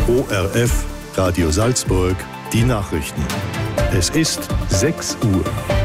ORF Radio Salzburg, die Nachrichten. Es ist 6 Uhr.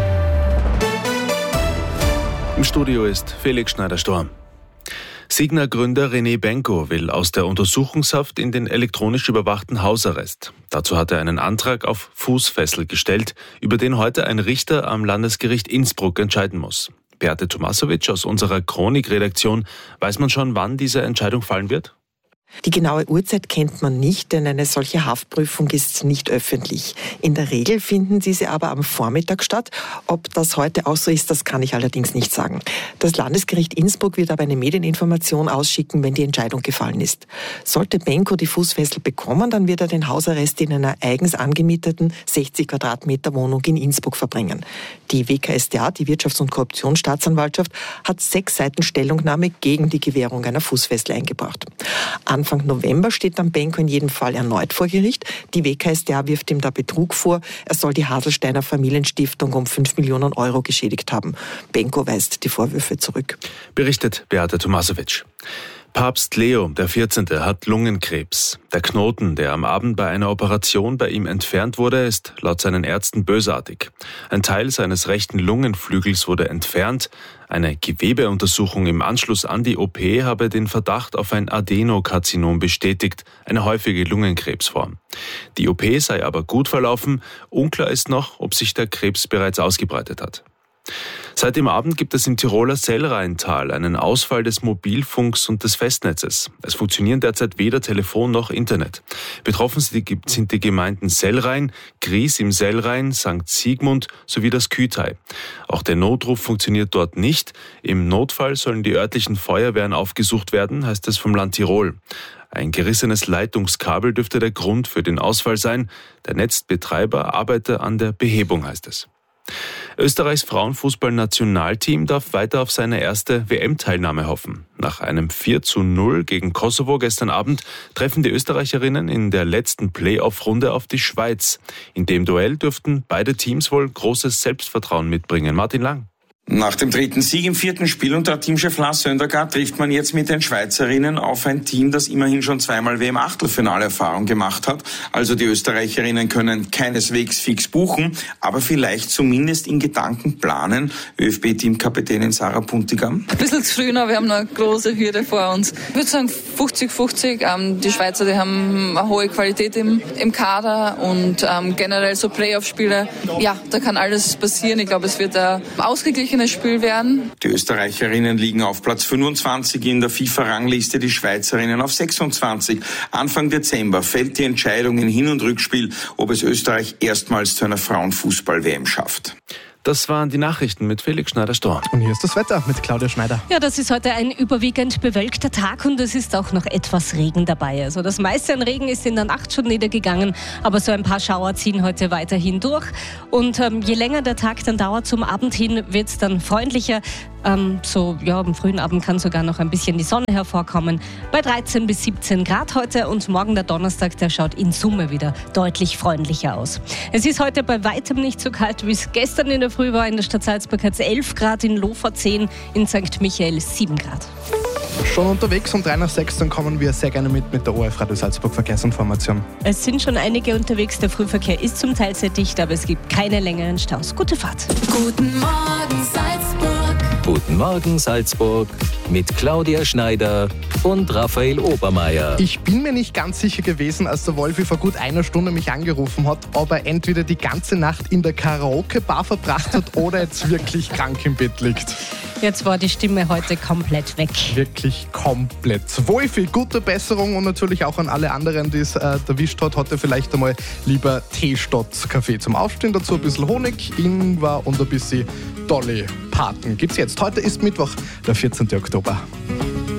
Im Studio ist Felix Schneider-Storm. Signa-Gründer René Benko will aus der Untersuchungshaft in den elektronisch überwachten Hausarrest. Dazu hat er einen Antrag auf Fußfessel gestellt, über den heute ein Richter am Landesgericht Innsbruck entscheiden muss. Beate Tomasovic aus unserer Chronik-Redaktion, weiß man schon, wann diese Entscheidung fallen wird? Die genaue Uhrzeit kennt man nicht, denn eine solche Haftprüfung ist nicht öffentlich. In der Regel finden diese aber am Vormittag statt. Ob das heute auch so ist, das kann ich allerdings nicht sagen. Das Landesgericht Innsbruck wird aber eine Medieninformation ausschicken, wenn die Entscheidung gefallen ist. Sollte Benko die Fußfessel bekommen, dann wird er den Hausarrest in einer eigens angemieteten 60 Quadratmeter Wohnung in Innsbruck verbringen. Die WKStA, die Wirtschafts- und Korruptionsstaatsanwaltschaft, hat 6 Seiten Stellungnahme gegen die Gewährung einer Fußfessel eingebracht. Anfang November steht dann Benko in jedem Fall erneut vor Gericht. Die WKStA wirft ihm da Betrug vor. Er soll die Haselsteiner Familienstiftung um 5 Millionen Euro geschädigt haben. Benko weist die Vorwürfe zurück. Berichtet Beate Tomasovic. Papst Leo XIV. Hat Lungenkrebs. Der Knoten, der am Abend bei einer Operation bei ihm entfernt wurde, ist laut seinen Ärzten bösartig. Ein Teil seines rechten Lungenflügels wurde entfernt. Eine Gewebeuntersuchung im Anschluss an die OP habe den Verdacht auf ein Adenokarzinom bestätigt, eine häufige Lungenkrebsform. Die OP sei aber gut verlaufen. Unklar ist noch, ob sich der Krebs bereits ausgebreitet hat. Seit dem Abend gibt es im Tiroler Sellrheintal einen Ausfall des Mobilfunks und des Festnetzes. Es funktionieren derzeit weder Telefon noch Internet. Betroffen sind die Gemeinden Sellrhein, Gries im Sellrhein, St. Sigmund sowie das Kühtei. Auch der Notruf funktioniert dort nicht. Im Notfall sollen die örtlichen Feuerwehren aufgesucht werden, heißt es vom Land Tirol. Ein gerissenes Leitungskabel dürfte der Grund für den Ausfall sein. Der Netzbetreiber arbeite an der Behebung, heißt es. Österreichs Frauenfußballnationalteam darf weiter auf seine erste WM-Teilnahme hoffen. Nach einem 4:0 gegen Kosovo gestern Abend treffen die Österreicherinnen in der letzten Playoff-Runde auf die Schweiz. In dem Duell dürften beide Teams wohl großes Selbstvertrauen mitbringen. Martin Lang. Nach dem 3. Sieg im 4. Spiel unter Teamchef Lars Søndergaard trifft man jetzt mit den Schweizerinnen auf ein Team, das immerhin schon 2-mal WM-Achtelfinale-Erfahrung gemacht hat. Also die Österreicherinnen können keineswegs fix buchen, aber vielleicht zumindest in Gedanken planen. ÖFB-Teamkapitänin Sarah Puntigam. Ein bisschen zu früh, aber wir haben noch eine große Hürde vor uns. Ich würde sagen 50-50. Die Schweizer, die haben eine hohe Qualität im Kader und generell so Playoff-Spiele. Ja, da kann alles passieren. Ich glaube, es wird ein ausgeglichenes Spiel werden. Die Österreicherinnen liegen auf Platz 25 in der FIFA-Rangliste, die Schweizerinnen auf 26. Anfang Dezember fällt die Entscheidung in Hin- und Rückspiel, ob es Österreich erstmals zu einer Frauenfußball-WM schafft. Das waren die Nachrichten mit Felix Schneider-Storm. Und hier ist das Wetter mit Claudia Schneider. Ja, das ist heute ein überwiegend bewölkter Tag und es ist auch noch etwas Regen dabei. Also das meiste an Regen ist in der Nacht schon niedergegangen, aber so ein paar Schauer ziehen heute weiterhin durch. Und je länger der Tag dann dauert, zum Abend hin wird es dann freundlicher. Am frühen Abend kann sogar noch ein bisschen die Sonne hervorkommen. Bei 13 bis 17 Grad heute und morgen der Donnerstag, der schaut in Summe wieder deutlich freundlicher aus. Es ist heute bei weitem nicht so kalt, wie es gestern in der Früh war. In der Stadt Salzburg hat es 11 Grad, in Lofer 10, in St. Michael 7 Grad. Schon unterwegs um 3:06, dann kommen wir sehr gerne mit der ORF Radio Salzburg Verkehrsinformation. Es sind schon einige unterwegs, der Frühverkehr ist zum Teil sehr dicht, aber es gibt keine längeren Staus. Gute Fahrt. Guten Morgen Salzburg. Guten Morgen Salzburg mit Claudia Schneider und Raphael Obermeier. Ich bin mir nicht ganz sicher gewesen, als der Wolfi vor gut einer Stunde mich angerufen hat, ob er entweder die ganze Nacht in der Karaoke-Bar verbracht hat oder jetzt wirklich krank im Bett liegt. Jetzt war die Stimme heute komplett weg. Wirklich komplett. Wolfi, gute Besserung und natürlich auch an alle anderen, die es erwischt hat. Heute vielleicht einmal lieber Tee statt Kaffee zum Aufstehen. Dazu ein bisschen Honig, Ingwer und ein bisschen Dolly Parton. Gibt's jetzt. Heute ist Mittwoch, der 14. Oktober.